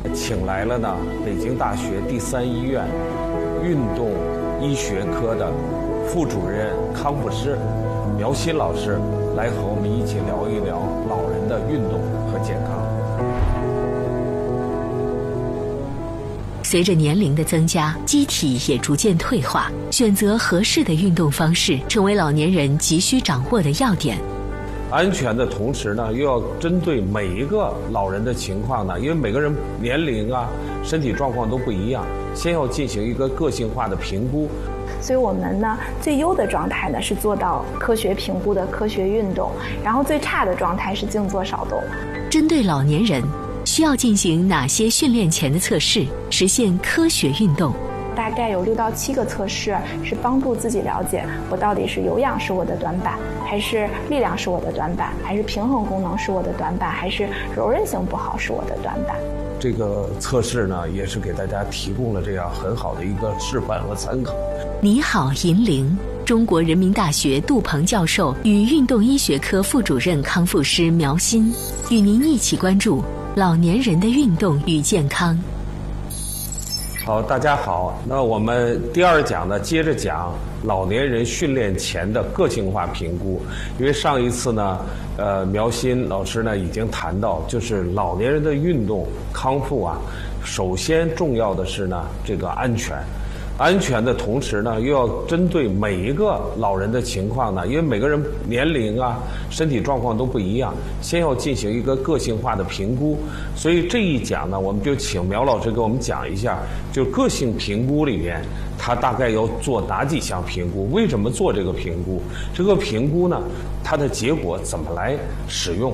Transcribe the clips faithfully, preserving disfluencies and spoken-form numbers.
请来了呢北京大学第三医院运动医学科的副主任康复师苗新老师，来和我们一起聊一聊老人的运动和健康。 随着年龄的增加，机体也逐渐退化，选择合适的运动方式成为老年人急需掌握的要点。 安全的同时呢，又要针对每一个老人的情况呢，因为每个人年龄啊、身体状况都不一样，先要进行一个个性化的评估。 所以我们呢，最优的状态呢是做到科学评估的科学运动，然后最差的状态是静坐少动。 针对老年人，需要进行哪些训练前的测试，实现科学运动？ 大概有六到七个测试是帮助自己了解我到底是有氧是我的短板，还是力量是我的短板，还是平衡功能是我的短板，还是柔韧性不好是我的短板。 这个测试呢，也是给大家提供了这样很好的一个示范和参考。 你好，银铃，中国人民大学杜鹏教授与运动医学科副主任康复师苗新，与您一起关注老年人的运动与健康。 好，大家好。那我们第二讲呢，接着讲老年人训练前的个性化评估。因为上一次呢，呃，苗新老师呢已经谈到，就是老年人的运动康复啊，首先重要的是呢这个安全。安全的同时呢，又要针对每一个老人的情况呢，因为每个人年龄啊、身体状况都不一样，先要进行一个个性化的评估。所以这一讲呢，我们就请苗老师给我们讲一下，就个性评估里面，它大概要做哪几项评估？为什么做这个评估？这个评估呢，它的结果怎么来使用？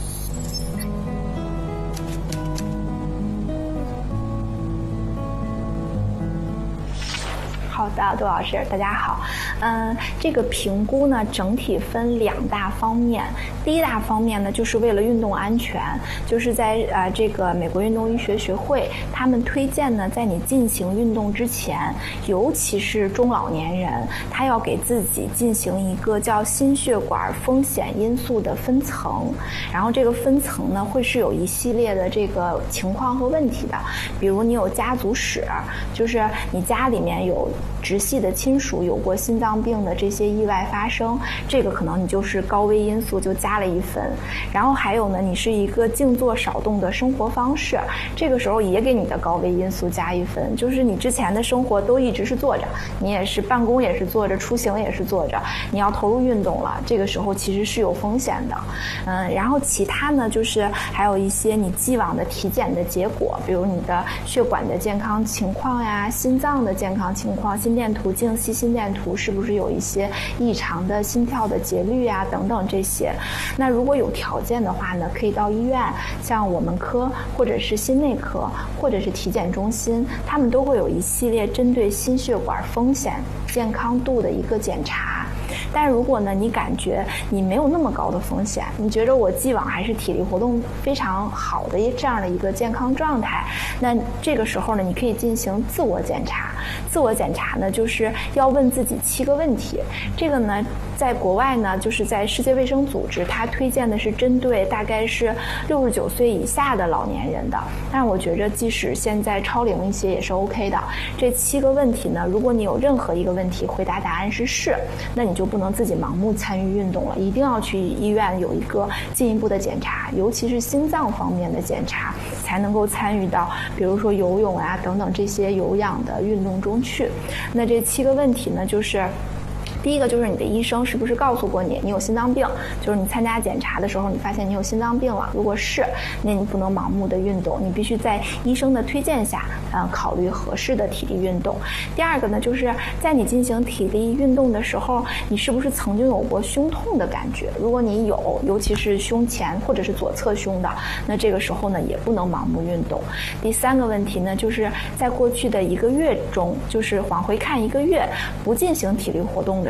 好的，杜老师，大家好。嗯，这个评估呢，整体分两大方面。第一大方面呢，就是为了运动安全，就是在呃这个美国运动医学学会，他们推荐呢，在你进行运动之前，尤其是中老年人，他要给自己进行一个叫心血管风险因素的分层。然后这个分层呢，会是有一系列的这个情况和问题的，比如你有家族史，就是你家里面有直系的亲属有过心脏病的这些意外发生，这个可能你就是高危因素，就加了一分。然后还有呢，你是一个静坐少动的生活方式，这个时候也给你的高危因素加一分，就是你之前的生活都一直是坐着，你也是办公也是坐着，出行也是坐着，你要投入运动了，这个时候其实是有风险的。嗯，然后其他呢，就是还有一些你既往的体检的结果，比如你的血管的健康情况呀，心脏的健康情况，心电图、静息心电图是不是有一些异常的心跳的节律啊等等这些。那如果有条件的话呢，可以到医院，像我们科或者是心内科或者是体检中心，他们都会有一系列针对心血管风险健康度的一个检查。但如果呢，你感觉你没有那么高的风险，你觉得我既往还是体力活动非常好的这样的一个健康状态，那这个时候呢，你可以进行自我检查。自我检查呢，就是要问自己七个问题。这个呢，在国外呢，就是在世界卫生组织，它推荐的是针对大概是六十九岁以下的老年人的。但我觉着，即使现在超龄一些也是 OK 的。这七个问题呢，如果你有任何一个问题回答答案是是，那你就不能自己盲目参与运动了，一定要去医院有一个进一步的检查，尤其是心脏方面的检查，才能够参与到比如说游泳啊等等这些有氧的运动中去。那这七个问题呢，就是第一个就是你的医生是不是告诉过你你有心脏病，就是你参加检查的时候你发现你有心脏病了，如果是，那你不能盲目的运动，你必须在医生的推荐下呃，考虑合适的体力运动。第二个呢，就是在你进行体力运动的时候，你是不是曾经有过胸痛的感觉，如果你有，尤其是胸前或者是左侧胸的，那这个时候呢也不能盲目运动。第三个问题呢，就是在过去的一个月中，就是往回看一个月不进行体力活动的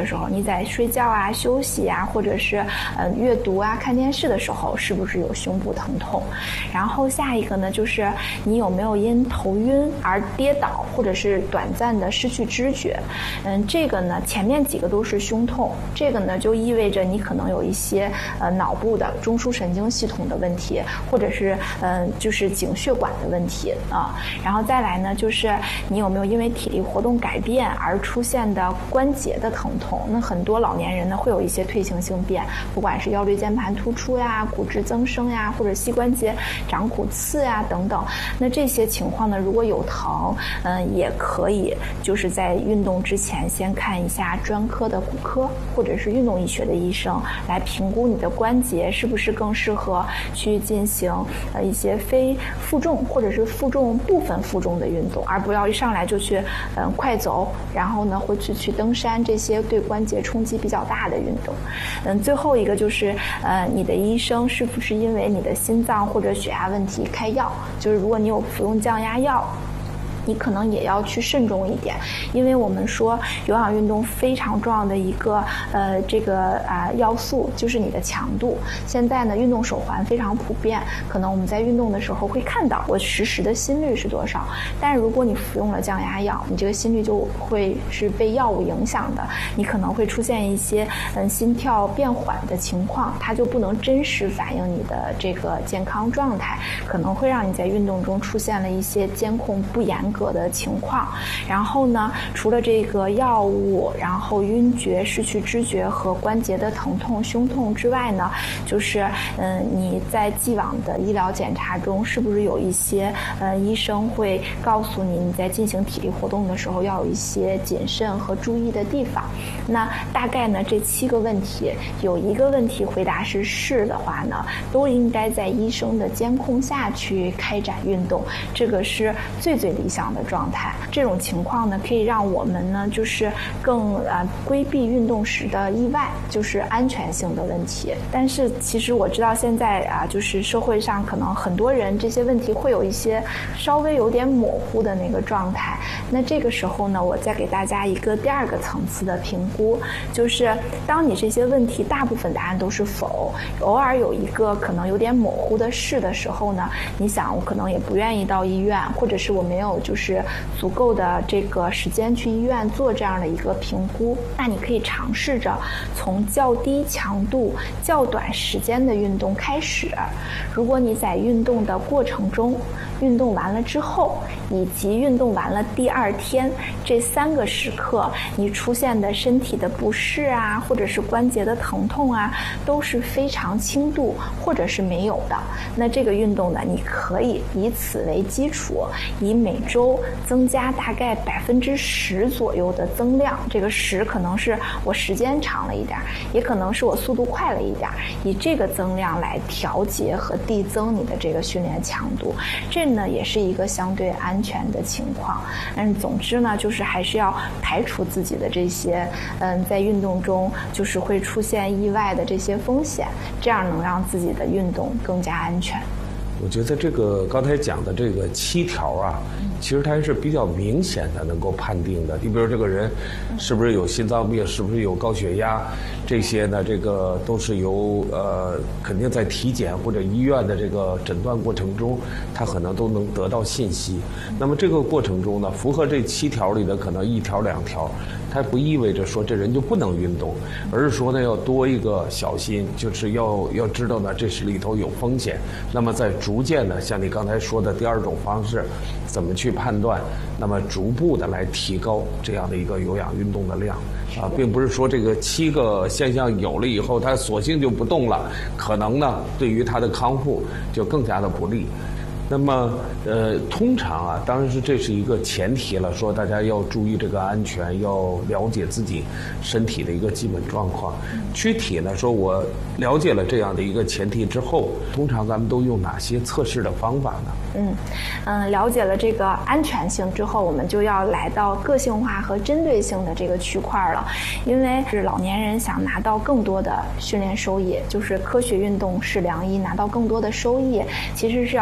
的时候，你在睡觉啊、休息啊，或者是呃阅读啊、看电视的时候，是不是有胸部疼痛？然后下一个呢，就是你有没有因头晕而跌倒，或者是短暂的失去知觉？嗯，这个呢，前面几个都是胸痛，这个呢就意味着你可能有一些呃脑部的中枢神经系统的问题，或者是嗯、呃、就是颈血管的问题啊。然后再来呢，就是你有没有因为体力活动改变而出现的关节的疼痛？那很多老年人呢会有一些退行性变，不管是腰椎间盘突出呀、骨质增生呀，或者膝关节长骨刺呀等等。那这些情况呢，如果有疼，嗯，也可以就是在运动之前先看一下专科的骨科或者是运动医学的医生，来评估你的关节是不是更适合去进行呃一些非负重或者是负重部分负重的运动，而不要一上来就去嗯快走，然后呢会去去登山这些对关节冲击比较大的运动。嗯，最后一个就是呃你的医生是不是因为你的心脏或者血压问题开药，就是如果你有服用降压药，你可能也要去慎重一点，因为我们说有氧运动非常重要的一个呃这个啊、呃、要素就是你的强度。现在呢，运动手环非常普遍，可能我们在运动的时候会看到我实时的心率是多少，但是如果你服用了降压药，你这个心率就会是被药物影响的，你可能会出现一些嗯心跳变缓的情况，它就不能真实反映你的这个健康状态，可能会让你在运动中出现了一些监控不严格的情况。然后呢，除了这个药物，然后晕厥、失去知觉和关节的疼痛、胸痛之外呢，就是嗯你在既往的医疗检查中，是不是有一些呃医生会告诉你，你在进行体力活动的时候要有一些谨慎和注意的地方？那大概呢，这七个问题有一个问题回答是是的话呢，都应该在医生的监控下去开展运动，这个是最最理想的状态。这种情况呢，可以让我们呢就是更呃规避运动时的意外，就是安全性的问题。但是其实我知道现在啊，就是社会上可能很多人这些问题会有一些稍微有点模糊的那个状态。那这个时候呢，我再给大家一个第二个层次的评估，就是当你这些问题大部分答案都是否，偶尔有一个可能有点模糊的是的时候呢，你想我可能也不愿意到医院，或者是我没有就是足够的这个时间去医院做这样的一个评估，那你可以尝试着从较低强度、较短时间的运动开始。如果你在运动的过程中、运动完了之后，以及运动完了第二天这三个时刻，你出现的身体的不适啊，或者是关节的疼痛啊，都是非常轻度或者是没有的，那这个运动呢，你可以以此为基础，以每周增加大概百分之十左右的增量，这个十可能是我时间长了一点，也可能是我速度快了一点，以这个增量来调节和递增你的这个训练强度，这呢也是一个相对安全的情况。但是总之呢，就是还是要排除自己的这些嗯在运动中就是会出现意外的这些风险，这样能让自己的运动更加安全。 我觉得这个刚才讲的这个七条啊，其实它还是比较明显的能够判定的。你比如这个人是不是有心脏病，是不是有高血压，这些呢，这个都是由呃肯定在体检或者医院的这个诊断过程中，他可能都能得到信息。那么这个过程中呢，符合这七条里的可能一条两条，它不意味着说这人就不能运动，而是说呢要多一个小心，就是要要知道呢这是里头有风险。那么在逐渐的，像你刚才说的第二种方式，怎么去判断？那么逐步的来提高这样的一个有氧运动的量啊，并不是说这个七个现象有了以后，他索性就不动了，可能呢对于他的康复就更加的不利。那么，呃，通常啊，当然是这是一个前提了，说大家要注意这个安全，要了解自己身体的一个基本状况。具体呢，说我了解了这样的一个前提之后，通常咱们都用哪些测试的方法呢？ 嗯嗯，了解了这个安全性之后，我们就要来到个性化和针对性的这个区块了。因为是老年人想拿到更多的训练收益，就是科学运动是良医，拿到更多的收益，其实是要了解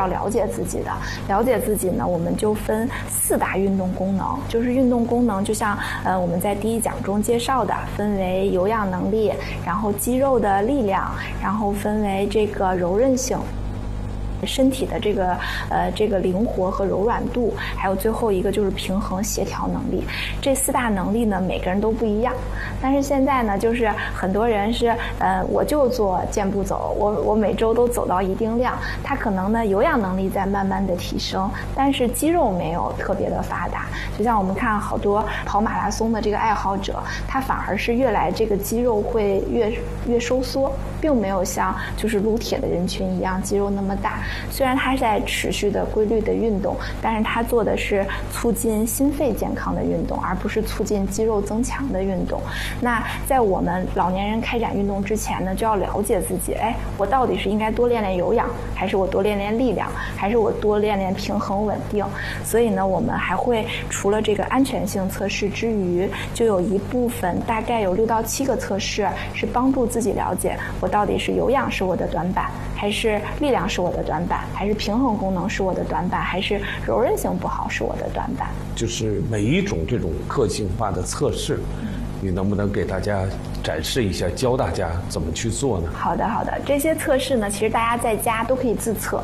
自己的。了解自己呢，我们就分四大运动功能，就是运动功能就像呃我们在第一讲中介绍的，分为有氧能力，然后肌肉的力量，然后分为这个柔韧性。身体的这个呃这个灵活和柔软度，还有最后一个就是平衡协调能力。这四大能力呢，每个人都不一样。但是现在呢，就是很多人是呃我就做健步走，我我每周都走到一定量，他可能呢有氧能力在慢慢的提升，但是肌肉没有特别的发达。就像我们看好多跑马拉松的这个爱好者，他反而是越来这个肌肉会越越收缩，并没有像就是撸铁的人群一样肌肉那么大。虽然他在持续的规律的运动，但是他做的是促进心肺健康的运动，而不是促进肌肉增强的运动。那在我们老年人开展运动之前呢，就要了解自己，哎，我到底是应该多练练有氧，还是我多练练力量，还是我多练练平衡稳定。所以呢，我们还会除了这个安全性测试之余，就有一部分大概有六到七个测试是帮助自己了解我到底是有氧是我的短板，还是力量是我的短板，还是平衡功能是我的短板，还是柔韧性不好是我的短板。 就是每一种这种个性化的测试，你能不能给大家展示一下，教大家怎么去做呢？ 好的好的，这些测试呢，其实大家在家都可以自测。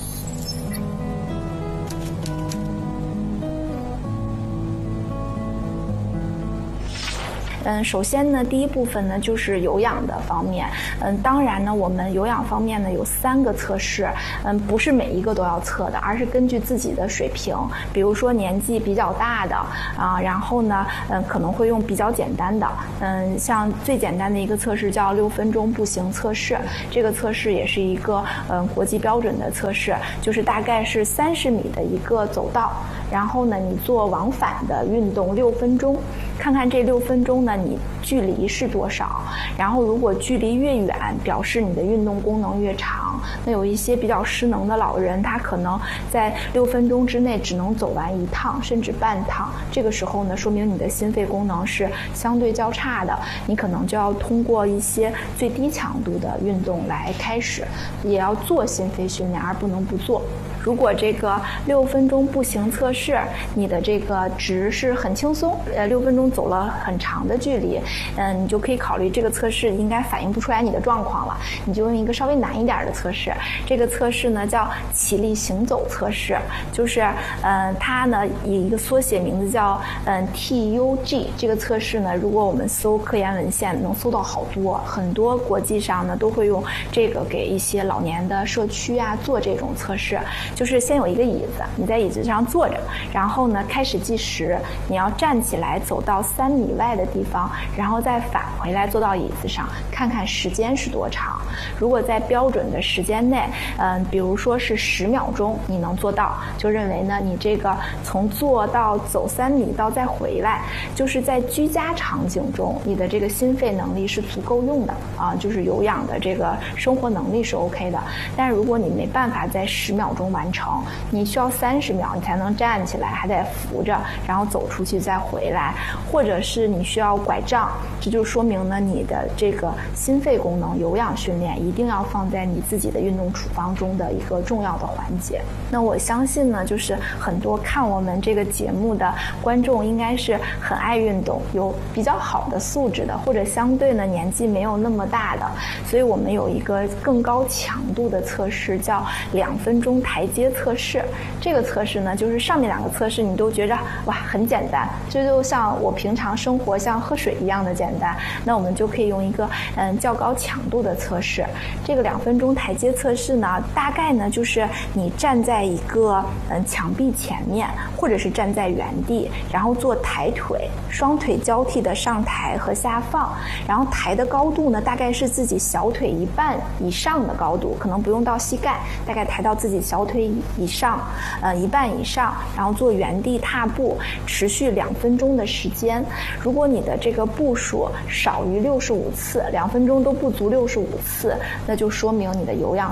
嗯，首先呢，第一部分呢就是有氧的方面。嗯，当然呢，我们有氧方面呢有三个测试，嗯，不是每一个都要测的，而是根据自己的水平，比如说年纪比较大的啊，然后呢，嗯，可能会用比较简单的，嗯，像最简单的一个测试叫六分钟步行测试，这个测试也是一个嗯国际标准的测试，就是大概是三十米的一个走道，然后呢，你做往返的运动六分钟，看看这六分钟呢。你距离是多少？然后如果距离越远，表示你的运动功能越长。那有一些比较失能的老人，他可能在六分钟之内只能走完一趟甚至半趟，这个时候呢，说明你的心肺功能是相对较差的，你可能就要通过一些最低强度的运动来开始，也要做心肺训练，而不能不做。如果这个六分钟步行测试，你的这个值是很轻松，呃，六分钟走了很长的距离，嗯，你就可以考虑这个测试应该反映不出来你的状况了，你就用一个稍微难一点的测试。这个测试呢叫起立行走测试，就是，嗯，它呢以一个缩写名字叫嗯 T U G。这个测试呢，如果我们搜科研文献，能搜到好多，很多国际上呢都会用这个给一些老年的社区啊做这种测试。就是先有一个椅子，你在椅子上坐着，然后呢开始计时，你要站起来走到三米外的地方，然后再返回来坐到椅子上，看看时间是多长。如果在标准的时间内，嗯，比如说是十秒钟，你能做到，就认为呢你这个从坐到走三米到再回来，就是在居家场景中，你的这个心肺能力是足够用的啊，就是有氧的这个生活能力是 OK 的。但是如果你没办法在十秒钟完成，你需要三十秒你才能站起来，还得扶着，然后走出去再回来，或者是你需要拐杖，这就说明呢你的这个心肺功能有氧训练一定要放在你自己的运动处方中的一个重要的环节。那我相信呢，就是很多看我们这个节目的观众应该是很爱运动，有比较好的素质的，或者相对呢年纪没有那么大的，所以我们有一个更高强度的测试叫两分钟台阶测试。这个测试呢，就是上面两个测试你都觉着哇很简单，这就像我平常生活像喝水一样的简单，那我们就可以用一个嗯较高强度的测试。这个两分钟台阶测试呢，大概呢就是你站在一个嗯墙壁前面，或者是站在原地，然后做抬腿，双腿交替的上抬和下放，然后抬的高度呢大概是自己小腿一半以上的高度，可能不用到膝盖，大概抬到自己小腿以上，呃一半以上，然后做原地踏步，持续两分钟的时间。如果你的这个步数少于六十五次，两分钟都不足六十五次，那就说明你的有氧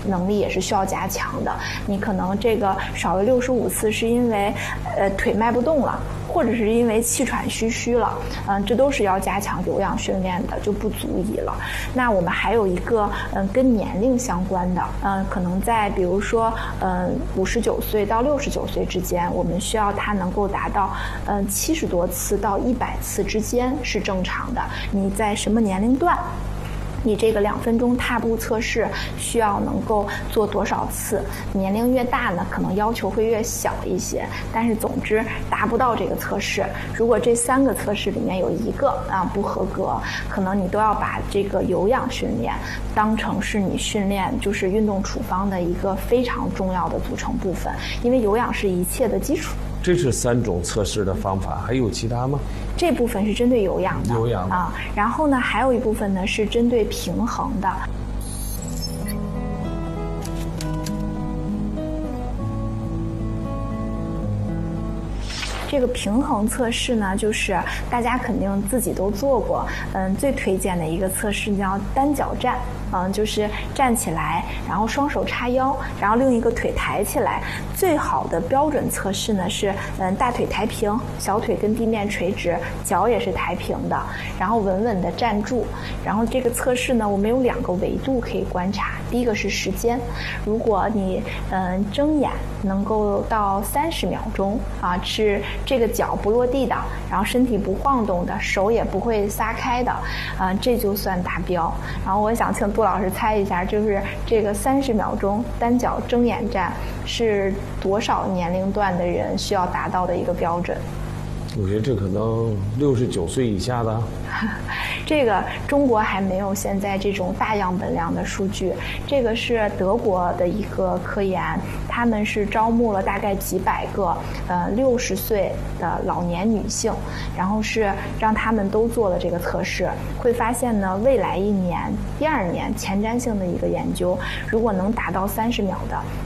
能力也是需要加强的。你可能这个少了六十五次是因为呃腿迈不动了，或者是因为气喘吁吁了，嗯，这都是要加强有氧训练的，就不足以了。那我们还有一个嗯跟年龄相关的，嗯，可能在比如说嗯五十九岁到六十九岁之间，我们需要它能够达到嗯七十多次到一百次之间是正常的。你在什么年龄段？你这个两分钟踏步测试需要能够做多少次？年龄越大呢，可能要求会越小一些。但是总之达不到这个测试，如果这三个测试里面有一个啊不合格，可能你都要把这个有氧训练当成是你训练就是运动处方的一个非常重要的组成部分，因为有氧是一切的基础。 这是三种测试的方法，还有其他吗？ 这部分是针对有氧的， 有氧的啊，然后呢，还有一部分呢是针对平衡的。这个平衡测试呢，就是大家肯定自己都做过，嗯，最推荐的一个测试叫单脚站。嗯，就是站起来，然后双手叉腰，然后另一个腿抬起来。最好的标准测试呢是，嗯，大腿抬平，小腿跟地面垂直，脚也是抬平的，然后稳稳的站住。然后这个测试呢，我们有两个维度可以观察。第一个是时间，如果你嗯睁眼能够到三十秒钟啊，是这个脚不落地的，然后身体不晃动的，手也不会撒开的，啊，这就算达标。然后我想请杜老师猜一下，就是这个三十秒钟单脚睁眼站是多少年龄段的人需要达到的一个标准？ 我觉得这可能六十九岁以下的。 这个中国还没有现在这种大样本量的数据，这个是德国的一个科研，他们是招募了大概几百个呃六十岁的老年女性，然后是让他们都做了这个测试，会发现呢，未来一年、第二年前瞻性的一个研究，如果能达到三十秒的，